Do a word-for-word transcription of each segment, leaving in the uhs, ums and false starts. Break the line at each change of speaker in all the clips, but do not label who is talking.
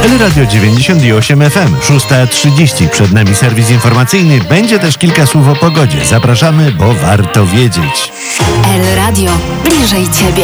El Radio dziewięćdziesiąt osiem F M, szósta trzydzieści. Przed nami serwis informacyjny. Będzie też kilka słów o pogodzie. Zapraszamy, bo warto wiedzieć.
El Radio. Bliżej Ciebie.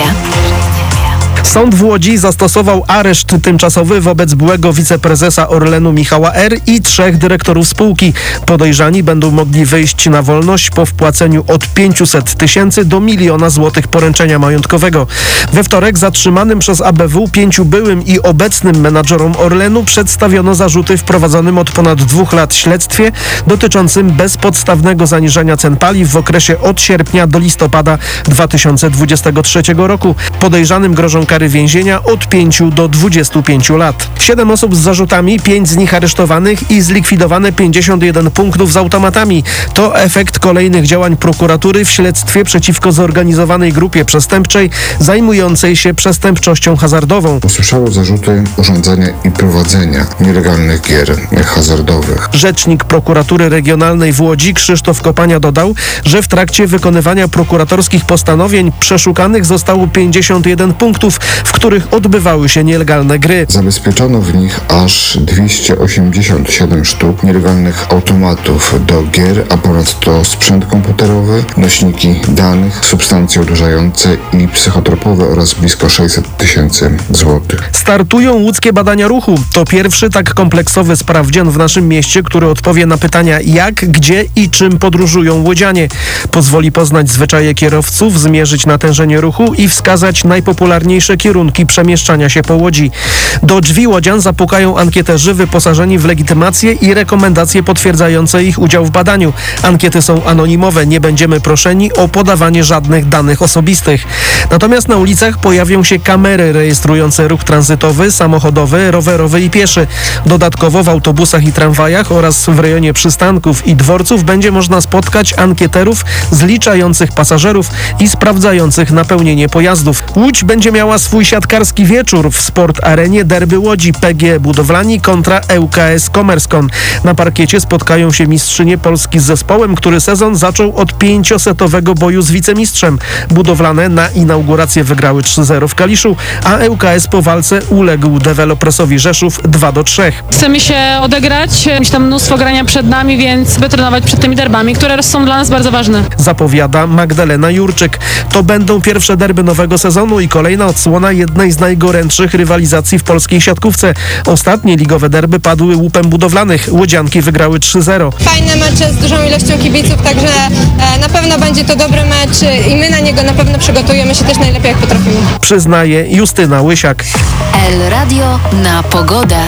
Sąd w Łodzi zastosował areszt tymczasowy wobec byłego wiceprezesa Orlenu Michała R. i trzech dyrektorów spółki. Podejrzani będą mogli wyjść na wolność po wpłaceniu od pięciuset tysięcy do miliona złotych poręczenia majątkowego. We wtorek zatrzymanym przez A B W pięciu byłym i obecnym menadżerom Orlenu przedstawiono zarzuty w prowadzonym od ponad dwóch lat śledztwie dotyczącym bezpodstawnego zaniżania cen paliw w okresie od sierpnia do listopada dwa tysiące dwudziestego trzeciego roku. Podejrzanym grożą kary więzienia od pięciu do dwudziestu pięciu lat. Siedem osób z zarzutami, pięć z nich aresztowanych i zlikwidowane pięćdziesiąt jeden punktów z automatami. To efekt kolejnych działań prokuratury w śledztwie przeciwko zorganizowanej grupie przestępczej zajmującej się przestępczością hazardową.
Usłyszało zarzuty urządzenia i prowadzenia nielegalnych gier hazardowych.
Rzecznik prokuratury regionalnej w Łodzi Krzysztof Kopania dodał, że w trakcie wykonywania prokuratorskich postanowień przeszukanych zostało pięćdziesiąt jeden punktów, w których odbywały się nielegalne gry.
Zabezpieczono w nich aż dwieście osiemdziesiąt siedem sztuk nielegalnych automatów do gier, a ponadto sprzęt komputerowy, nośniki danych, substancje odurzające i psychotropowe oraz blisko sześćset tysięcy złotych.
Startują łódzkie badania ruchu. To pierwszy tak kompleksowy sprawdzian w naszym mieście, który odpowie na pytania jak, gdzie i czym podróżują łodzianie. Pozwoli poznać zwyczaje kierowców, zmierzyć natężenie ruchu i wskazać najpopularniejsze kierunki przemieszczania się po Łodzi. Do drzwi łodzian zapukają ankieterzy wyposażeni w legitymacje i rekomendacje potwierdzające ich udział w badaniu. Ankiety są anonimowe, nie będziemy proszeni o podawanie żadnych danych osobistych. Natomiast na ulicach pojawią się kamery rejestrujące ruch tranzytowy, samochodowy, rowerowy i pieszy. Dodatkowo w autobusach i tramwajach oraz w rejonie przystanków i dworców będzie można spotkać ankieterów zliczających pasażerów i sprawdzających napełnienie pojazdów. Łódź będzie miała swój siatkarski wieczór w Sport Arenie derby Łodzi P G E Budowlani kontra E U K S Commerzcon. Na parkiecie spotkają się mistrzynie Polski z zespołem, który sezon zaczął od pięciosetowego boju z wicemistrzem. Budowlane na inaugurację wygrały trzy zero w Kaliszu, a E U K S po walce uległ dewelopersowi Rzeszów dwa do trzech.
Chcemy się odegrać, jest tam mnóstwo grania przed nami, więc wytrenować przed tymi derbami, które są dla nas bardzo ważne.
Zapowiada Magdalena Jurczyk. To będą pierwsze derby nowego sezonu i kolejna odsłona jednej z najgorętszych rywalizacji w polskiej siatkówce. Ostatnie ligowe derby padły łupem budowlanych. Łodzianki wygrały trzy zero.
Fajne mecze z dużą ilością kibiców, także e, na pewno będzie to dobry mecz i my na niego na pewno przygotujemy się też najlepiej jak potrafimy.
Przyznaje Justyna Łysiak.
El Radio na pogodę.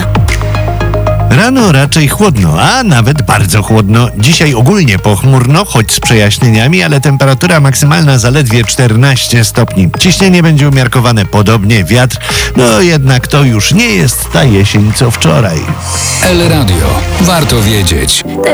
Rano raczej chłodno, a nawet bardzo chłodno. Dzisiaj ogólnie pochmurno, choć z przejaśnieniami, ale temperatura maksymalna zaledwie czternaście stopni. Ciśnienie będzie umiarkowane podobnie, wiatr, no jednak to już nie jest ta jesień co wczoraj.
El Radio. Warto wiedzieć.